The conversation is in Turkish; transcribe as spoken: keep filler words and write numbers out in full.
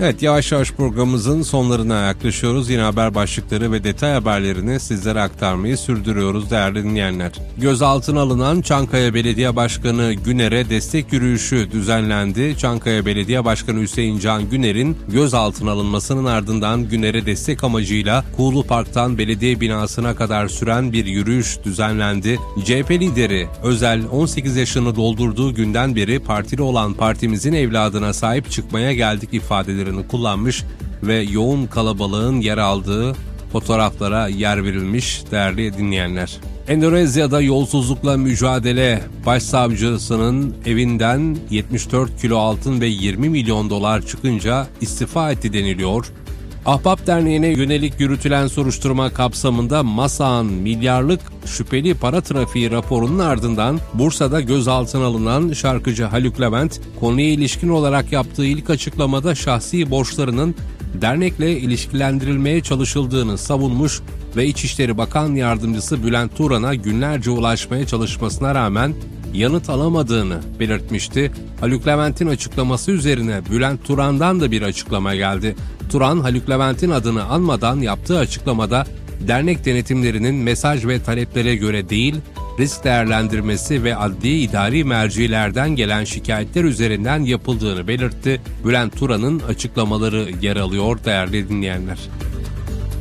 Evet, yavaş yavaş programımızın sonlarına yaklaşıyoruz. Yine haber başlıkları ve detay haberlerini sizlere aktarmayı sürdürüyoruz değerli dinleyenler. Gözaltına alınan Çankaya Belediye Başkanı Güner'e destek yürüyüşü düzenlendi. Çankaya Belediye Başkanı Hüseyin Can Güner'in gözaltına alınmasının ardından Güner'e destek amacıyla Kuğulu Park'tan belediye binasına kadar süren bir yürüyüş düzenlendi. C H P lideri Özel on sekiz yaşını doldurduğu günden beri partili olan partimizin evladına sahip çıkmaya geldik ifadeleri kullanmış ve yoğun kalabalığın yer aldığı fotoğraflara yer verilmiş değerli dinleyenler. Endonezya'da yolsuzlukla mücadele başsavcısının evinden yetmiş dört kilo altın ve yirmi milyon dolar çıkınca istifa etti deniliyor. Ahbap Derneği'ne yönelik yürütülen soruşturma kapsamında Masak'ın milyarlık şüpheli para trafiği raporunun ardından Bursa'da gözaltına alınan şarkıcı Haluk Levent, konuya ilişkin olarak yaptığı ilk açıklamada şahsi borçlarının dernekle ilişkilendirilmeye çalışıldığını savunmuş ve İçişleri Bakan Yardımcısı Bülent Turan'a günlerce ulaşmaya çalışmasına rağmen yanıt alamadığını belirtmişti. Haluk Levent'in açıklaması üzerine Bülent Turan'dan da bir açıklama geldi. Turan, Haluk Levent'in adını anmadan yaptığı açıklamada dernek denetimlerinin mesaj ve taleplere göre değil, risk değerlendirmesi ve adli idari mercilerden gelen şikayetler üzerinden yapıldığını belirtti. Bülent Turan'ın açıklamaları yer alıyor değerli dinleyenler.